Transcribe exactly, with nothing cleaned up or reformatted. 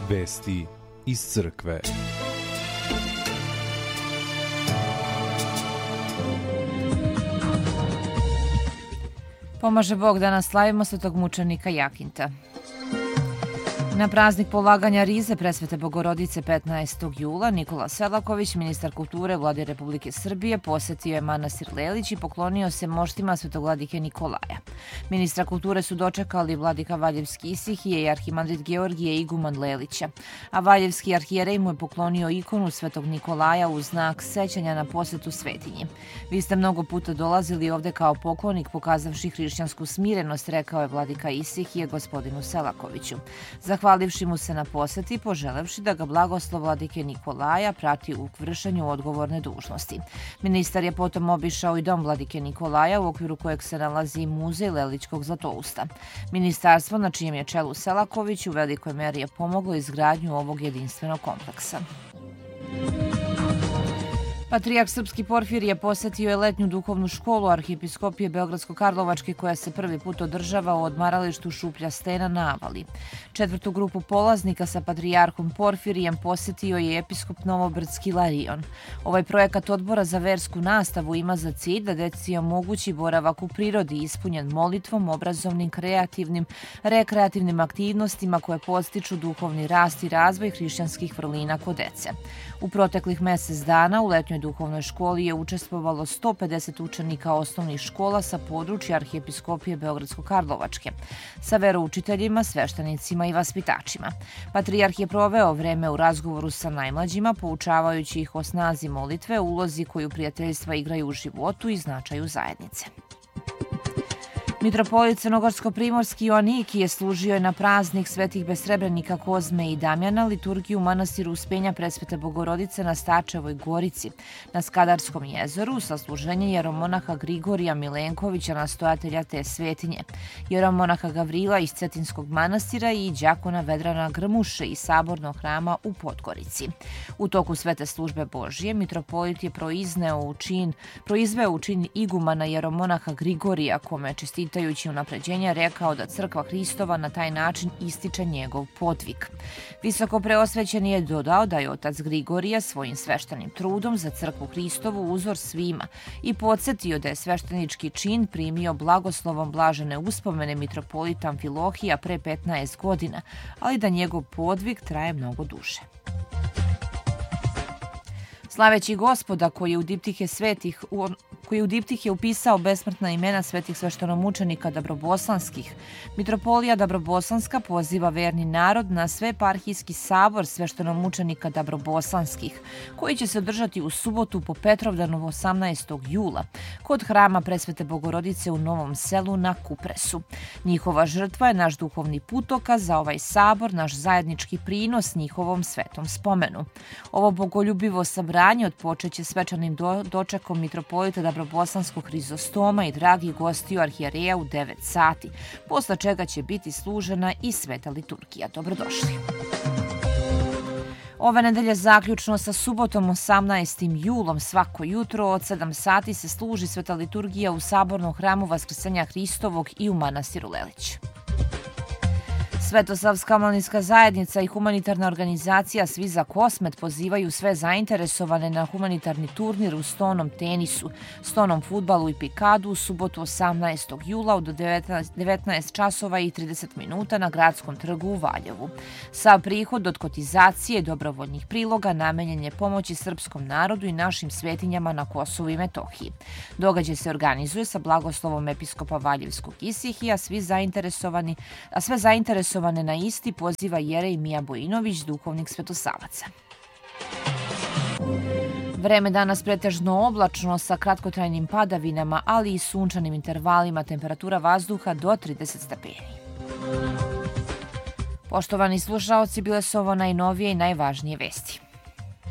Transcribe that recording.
Vesti iz crkve. Pomaže Bog, danas slavimo svetog mučenika Jakinta. Na praznik polaganja rize Presvete Bogorodice petnaestog jula Nikola Selaković, ministar kulture Vlade Republike Srbije, posetio je manastir Lelić i poklonio se moštima svetog vladike Nikolaja. Ministra kulture su dočekali vladika Valjevski Isihije i arhimandrit Georgije iguman Lelića, a valjevski arhijerej mu je poklonio ikonu svetog Nikolaja u znak sećanja na posetu svetinji. Vi ste mnogo puta dolazili ovde kao poklonik, pokazavši hrišćansku smirenost, rekao je vladika Isihije gospodinu Selakoviću. Zahvalivši mu se na poseti, poželevši da ga blagoslov vladike Nikolaja prati u vršenju odgovorne dužnosti. Ministar je potom obišao i dom vladike Nikolaja, u okviru kojeg se nalazi muzej Lelićkog Zlatousta. Ministarstvo, na čijem je čelu Selaković, u velikoj meri je pomoglo izgradnju ovog jedinstvenog kompleksa. Patrijarh srpski Porfirije posetio je letnju duhovnu školu Arhijepiskopije Beogradsko-Karlovačke koja se prvi put održava u odmaralištu Šuplja stena na Avali. Četvrtu grupu polaznika sa patrijarhom Porfirijem posetio je episkop Novobrdski Ilarion. Ovaj projekat Odbora za versku nastavu ima za cilj da deci omogući boravak u prirodi ispunjen molitvom, obrazovnim, kreativnim, rekreativnim aktivnostima koje podstiču duhovni rast i razvoj hrišćanskih vrlina kod dece. U proteklih mesec dana u letnjoj duhovnoj školi je učestvovalo sto pedeset učenika osnovnih škola sa područja Arhijepiskopije Beogradsko-Karlovačke, sa veroučiteljima, sveštenicima i vaspitačima. Patrijarh je proveo vreme u razgovoru sa najmlađima, poučavajući ih o snazi molitve, ulozi koju prijateljstva igraju u životu i značaju zajednice. Mitropolit Crnogorsko-primorski Joaniki je služio na praznik svetih besrebrenika Kozme i Damjana liturgiju u manastiru Uspenja Presvete Bogorodice na Stačevoj Gorici, na Skadarskom jezeru, sa služenje jeromonaha Grigorija Milenkovića, nastojatelja te svetinje, jeromonaha Gavrila iz Cetinskog manastira i đakona Vedrana Grmuše iz Sabornog hrama u Podgorici. U toku svete službe Božije, mitropolit je proizneo u čin, proizveo u čin igumana jeromonaha Grigorija, kome čestitajući unapređenja rekao da crkva Hristova na taj način ističe njegov podvig. Visoko preosvećeni je dodao da je otac Grigorije svojim sveštenim trudom za crkvu Hristovu uzor svima i podsjetio da je sveštenički čin primio blagoslovom blažene uspomene mitropolita Amfilohija pre petnaest godina, ali da njegov podvig traje mnogo duže. Slaveći Gospoda koji je u diptihe svetih koji je u diptihe upisao besmrtna imena svetih sveštenomučenika Dabrobosanskih, mitropolija Dabrobosanska poziva verni narod na sveparhijski sabor sveštenomučenika Dabrobosanskih, koji će se održati u subotu po Petrovdanu osamnaestog jula kod hrama Presvete Bogorodice u Novom Selu na Kupresu. Njihova žrtva je naš duhovni putokaz za ovaj sabor, naš zajednički prinos njihovom svetom spomenu. Ovo bogoljubivo sabranje odpočeće svečanim do, dočekom mitropolita Dabrobosanskog Hrizostoma i dragih gostiju arhijereja u devet sati, posle čega će biti služena i sveta liturgija. Dobrodošli. Ove nedelje zaključno sa subotom osamnaestim julom svako jutro od sedam sati se služi sveta liturgija u Sabornom hramu Vaskrsenja Hristovog i u manastiru Lelić. Svetosavska omladinska zajednica i humanitarna organizacija Svi za Kosmet pozivaju sve zainteresovane na humanitarni turnir u stonom tenisu, stonom fudbalu i pikadu u subotu osamnaestog jula od devetnaest časova i trideset minuta na Gradskom trgu u Valjevu. Sav prihod od kotizacije i dobrovoljnih priloga namenjen je pomoći srpskom narodu i našim svetinjama na Kosovu i Metohiji. Događaj se organizuje sa blagoslovom episkopa Valjevskog Isihija, svi zainteresovani, a sve zainteresovani na isti poziva jerej Mija Bojinović, duhovnik Svetosavaca. Vreme danas pretežno oblačno sa kratkotrajnim padavinama, ali i sunčanim intervalima, temperatura vazduha do trideset stepeni. Poštovani slušaoci, bile su ovo najnovije i najvažnije vesti.